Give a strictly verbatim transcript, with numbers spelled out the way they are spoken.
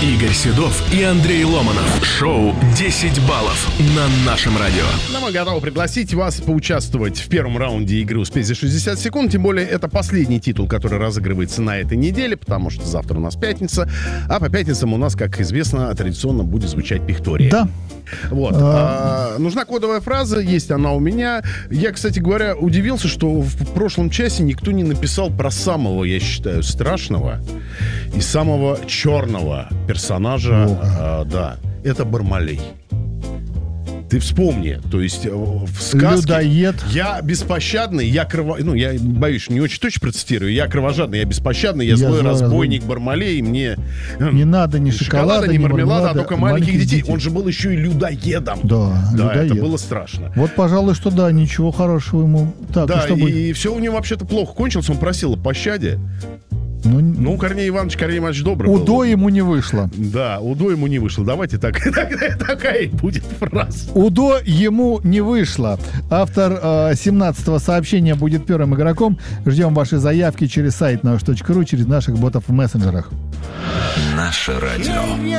Игорь Седов и Андрей Ломанов. Шоу «десять баллов» на нашем радио. Ну, мы готовы пригласить вас поучаствовать в первом раунде игры «Успей за шестьдесят секунд». Тем более, это последний титул, который разыгрывается на этой неделе, потому что завтра у нас пятница. А по пятницам у нас, как известно, традиционно будет звучать пихтория. Да. Вот. А... А, нужна кодовая фраза, есть она у меня. Я, кстати говоря, удивился, что в прошлом часе никто не написал про самого, я считаю, страшного и самого черного персонажа. А, да, это Бармалей. Ты вспомни, то есть в сказке людоед. Я беспощадный, я крово... ну, я боюсь, не очень точно процитирую. Я кровожадный, я беспощадный, я, я злой разбойник, Бармалей, мне не надо ни шоколада, шоколада ни мармелада, мармелада, а только маленьких, маленьких детей. детей. Он же был еще и людоедом. Да, да, людоед. Это было страшно. Вот, пожалуй, что да, ничего хорошего ему. Так, да, и, что и будет? все у него вообще-то плохо кончилось. Он просил о пощаде. Ну, ну, Корней Иванович, Корней Иванович добрый УДО был. ему не вышло. Да, УДО ему не вышло. Давайте так, такая и будет фраза. УДО ему не вышло. Автор э, семнадцатого сообщения будет первым игроком. Ждем ваши заявки через сайт наш точка ру, через наших ботов в мессенджерах. Наше радио.